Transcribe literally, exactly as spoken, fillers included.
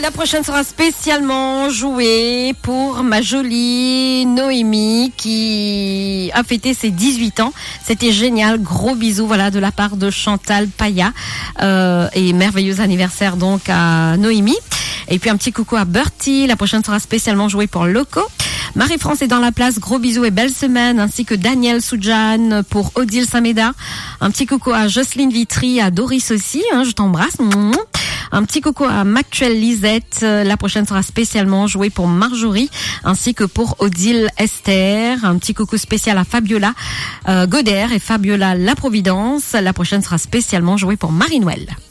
La prochaine sera spécialement jouée pour ma jolie Noémie qui a fêté ses dix-huit ans. C'était génial, gros bisous voilà de la part de Chantal Paya euh, et merveilleux anniversaire donc à Noémie. Et puis un petit coucou à Bertie, la prochaine sera spécialement jouée pour Loco. Marie-France est dans la place, gros bisous et belle semaine, ainsi que Daniel Soudjane pour Odile Sameda. Un petit coucou à Jocelyne Vitry, à Doris aussi, hein, je t'embrasse. Un petit coucou à Mactuel Lisette, la prochaine sera spécialement jouée pour Marjorie, ainsi que pour Odile Esther. Un petit coucou spécial à Fabiola euh, Goder et Fabiola La Providence, la prochaine sera spécialement jouée pour Marie-Noël.